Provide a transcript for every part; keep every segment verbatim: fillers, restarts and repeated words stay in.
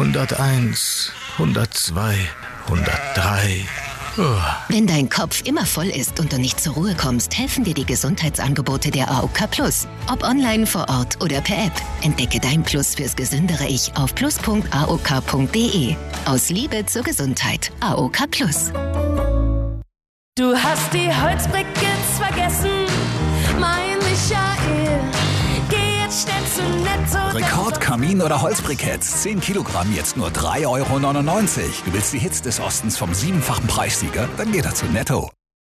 hunderteins, hundertzwei, hundertdrei. Oh. Wenn dein Kopf immer voll ist und du nicht zur Ruhe kommst, helfen dir die Gesundheitsangebote der A O K Plus. Ob online, vor Ort oder per App. Entdecke dein Plus fürs gesündere Ich auf plus punkt a o k punkt d e. Aus Liebe zur Gesundheit. A O K Plus. Du hast die Holzbriketts vergessen, mein Michael. Geh jetzt schnell zu Netto. Rekordkamin oder Holzbriketts. zehn Kilogramm, jetzt nur drei Euro neunundneunzig. Du willst die Hits des Ostens vom siebenfachen Preissieger? Dann geh da zu Netto.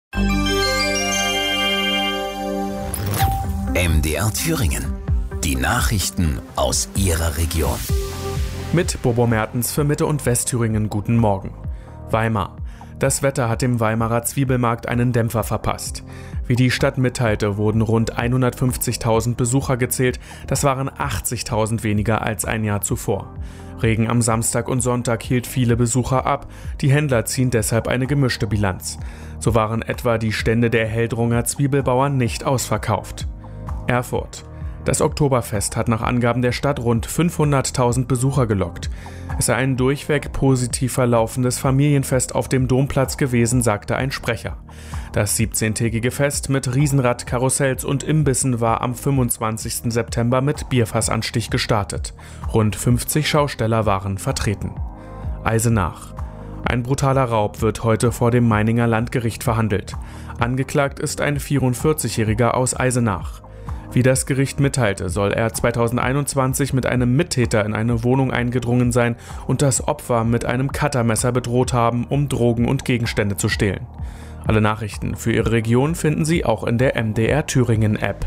M D R Thüringen. Die Nachrichten aus Ihrer Region. Mit Bobo Mertens für Mitte- und Westthüringen guten Morgen. Weimar. Das Wetter hat dem Weimarer Zwiebelmarkt einen Dämpfer verpasst. Wie die Stadt mitteilte, wurden rund hundertfünfzigtausend Besucher gezählt. Das waren achtzigtausend weniger als ein Jahr zuvor. Regen am Samstag und Sonntag hielt viele Besucher ab. Die Händler ziehen deshalb eine gemischte Bilanz. So waren etwa die Stände der Heldrunger Zwiebelbauern nicht ausverkauft. Erfurt. Das Oktoberfest hat nach Angaben der Stadt rund fünfhunderttausend Besucher gelockt. Es sei ein durchweg positiv verlaufendes Familienfest auf dem Domplatz gewesen, sagte ein Sprecher. Das siebzehntägige Fest mit Riesenrad, Karussells und Imbissen war am fünfundzwanzigsten September mit Bierfassanstich gestartet. Rund fünfzig Schausteller waren vertreten. Eisenach. Ein brutaler Raub wird heute vor dem Meininger Landgericht verhandelt. Angeklagt ist ein vierundvierzigjähriger aus Eisenach. Wie das Gericht mitteilte, soll er zweitausendeinundzwanzig mit einem Mittäter in eine Wohnung eingedrungen sein und das Opfer mit einem Cuttermesser bedroht haben, um Drogen und Gegenstände zu stehlen. Alle Nachrichten für Ihre Region finden Sie auch in der M D R Thüringen App.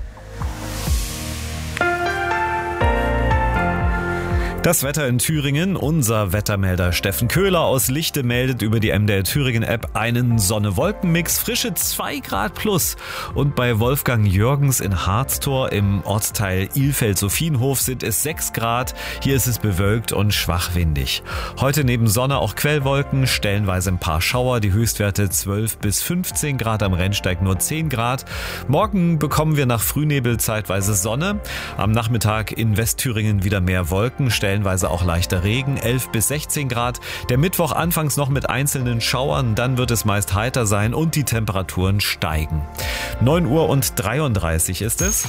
Das Wetter in Thüringen. Unser Wettermelder Steffen Köhler aus Lichte meldet über die M D R Thüringen App einen Sonne-Wolken-Mix, frische zwei Grad plus. Und bei Wolfgang Jürgens in Harztor im Ortsteil Ilfeld-Sophienhof sind es sechs Grad. Hier ist es bewölkt und schwach windig. Heute neben Sonne auch Quellwolken, stellenweise ein paar Schauer, die Höchstwerte zwölf bis fünfzehn Grad, am Rennsteig nur zehn Grad. Morgen bekommen wir nach Frühnebel zeitweise Sonne. Am Nachmittag in Westthüringen wieder mehr Wolken, stellenweise auch leichter Regen, elf bis sechzehn Grad. Der Mittwoch anfangs noch mit einzelnen Schauern, dann wird es meist heiter sein und die Temperaturen steigen. neun Uhr und dreiunddreißig ist es.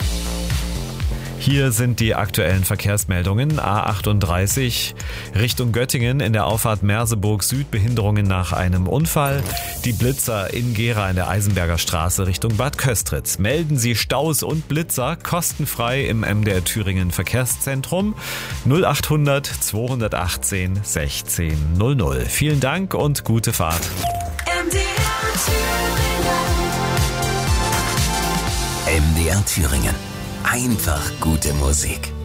Hier sind die aktuellen Verkehrsmeldungen. A achtunddreißig Richtung Göttingen in der Auffahrt Merseburg Süd, Behinderungen nach einem Unfall. Die Blitzer in Gera in der Eisenberger Straße Richtung Bad Köstritz. Melden Sie Staus und Blitzer kostenfrei im M D R Thüringen Verkehrszentrum null achthundert zweihundertachtzehn sechzehn null null. Vielen Dank und gute Fahrt. M D R Thüringen. M D R Thüringen. Einfach gute Musik.